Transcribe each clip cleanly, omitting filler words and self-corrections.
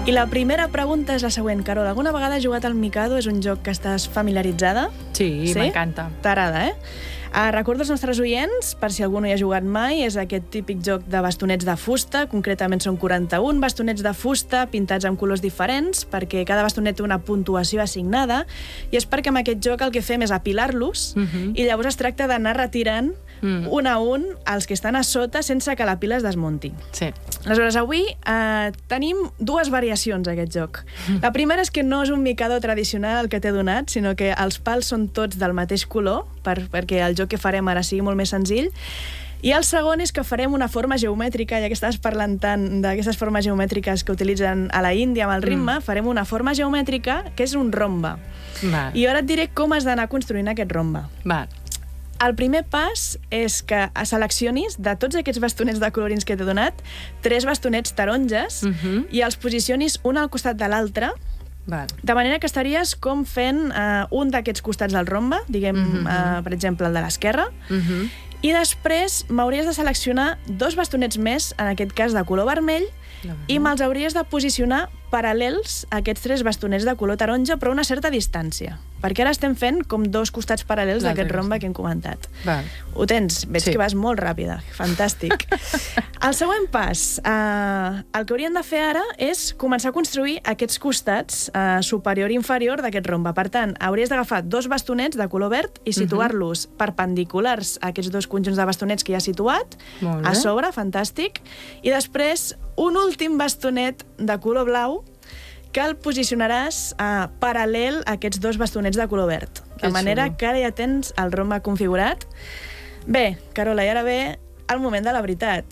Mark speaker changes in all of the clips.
Speaker 1: I la primera pregunta és la següent. Carol, alguna vegada has jugat al Mikado? És un joc que estàs familiaritzada?
Speaker 2: Sí, m'encanta.
Speaker 1: T'agrada, Recordo als nostres oients, per si algú no hi ha jugat mai, és aquest típic joc de bastonets de fusta, concretament són 41 bastonets de fusta pintats amb colors diferents, perquè cada bastonet té una puntuació assignada, i és perquè amb aquest joc el que fem és apilar-los, i llavors es tracta d'anar retirant un a un els que estan a sota sense que la pila es desmunti.
Speaker 2: Sí.
Speaker 1: Aleshores, avui tenim dues variacions a aquest joc. La primera és que no és un Mikado tradicional el que t'he donat, sinó que els pals són tots del mateix color, perquè el joc que farem ara sigui molt més senzill. I el segon és que farem una forma geomètrica, ja que estaves parlant tant d'aquestes formes geomètriques que utilitzen a la Índia amb el ritme, farem una forma geomètrica que és un rombe. I ara et diré com has d'anar construint aquest rombe. El primer pas és que seleccionis de tots aquests bastonets de colorins que t'he donat 3 bastonets taronges i els posicionis un al costat de l'altre, de manera que estaries com fent un d'aquests costats del rombe, diguem, per exemple, el de l'esquerra, i després m'hauries de seleccionar 2 bastonets més, en aquest cas de color vermell, i me'ls hauries de posicionar paral·lels a aquests 3 bastonets de color taronja, però a una certa distància, perquè ara estem fent com 2 costats paral·lels d'aquest rombe que hem comentat. Ho tens? Veig que vas molt ràpida. Fantàstic. El següent pas, el que hauríem de fer ara és començar a construir aquests costats superior i inferior d'aquest rombe. Per tant, hauries d'agafar 2 bastonets de color verd i situar-los perpendiculars a aquests 2 conjunts de bastonets que ja has situat, a sobre, fantàstic, i després un últim bastonet de color blau que el posicionaràs paral·lel a aquests 2 bastonets de color verd. De manera que ara ja tens el rombe configurat. Bé, Carola, i ara ve el moment de la veritat.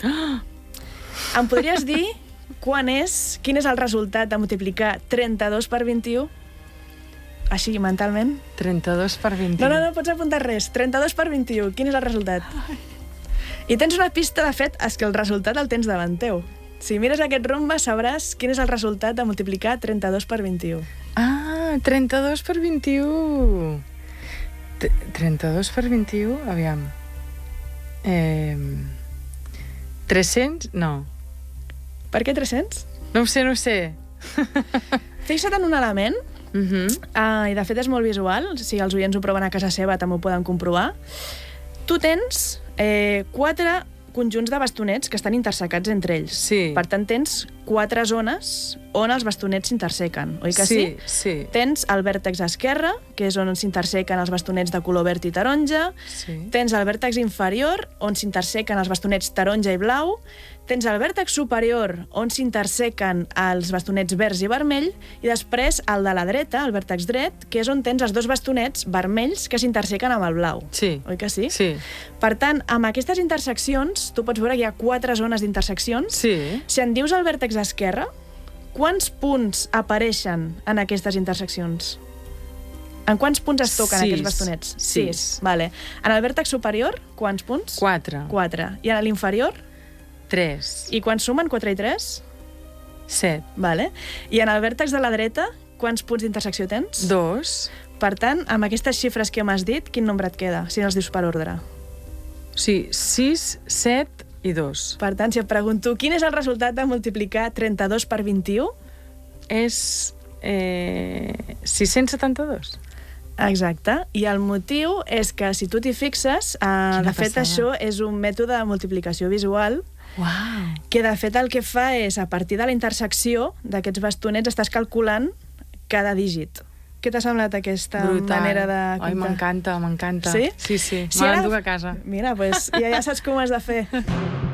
Speaker 1: Em podries dir quin és el resultat de multiplicar 32 per 21? Així, mentalment.
Speaker 2: 32 per 21.
Speaker 1: No pots apuntar res. 32 per 21. Quin és el resultat? I tens una pista, de fet, és que el resultat el tens davant teu. Si mires aquest rombe sabràs quin és el resultat de multiplicar 32 per 21.
Speaker 2: 32 per 21. 32 per 21, aviam. 300? No.
Speaker 1: Per què 300?
Speaker 2: No ho sé.
Speaker 1: Fixa't en un element, i de fet és molt visual, si els oients ho proven a casa seva també ho poden comprovar. Tu tens 4 conjunts de bastonets que estan intersecats entre ells. Per tant, tens 4 zones on els bastonets s'intersequen, oi que sí?
Speaker 2: Sí.
Speaker 1: Tens el vèrtex esquerre, que és on s'intersequen els bastonets de color verd i taronja. Tens el vèrtex inferior, on s'intersequen els bastonets taronja i blau. Tens el vèrtex superior, on s'intersequen els bastonets verds i vermell, i després el de la dreta, el vèrtex dret, que és on tens els 2 bastonets vermells que s'intersequen amb el blau. Oi que sí?
Speaker 2: Sí.
Speaker 1: Per tant, amb aquestes interseccions, tu pots veure que hi ha 4 zones d'interseccions. Si en dius el vèrtex esquerre, quants punts apareixen en aquestes interseccions? En quants punts es toquen aquests bastonets? 6. Vale. En el vèrtex superior, quants punts?
Speaker 2: 4.
Speaker 1: I en l'inferior?
Speaker 2: 3.
Speaker 1: I quan sumen 4 i 3?
Speaker 2: 7.
Speaker 1: Vale. I en el vèrtex de la dreta, quants punts d'intersecció tens?
Speaker 2: 2.
Speaker 1: Per tant, amb aquestes xifres que m'has dit, quin nombre et queda, si no els dius per ordre?
Speaker 2: Sí, 6, 7 i 2.
Speaker 1: Per tant, si et pregunto quin és el resultat de multiplicar 32 per 21?
Speaker 2: És 672.
Speaker 1: Exacte, i el motiu és que si tu t'hi fixes, de fet això és un mètode de multiplicació visual que de fet el que fa és, a partir de la intersecció d'aquests bastonets, estàs calculant cada dígit. Què t'ha semblat aquesta manera de comptar?
Speaker 2: Ai, m'encanta.
Speaker 1: Sí?
Speaker 2: Sí. Me l'enduc a casa.
Speaker 1: Mira, doncs ja saps com ho has de fer.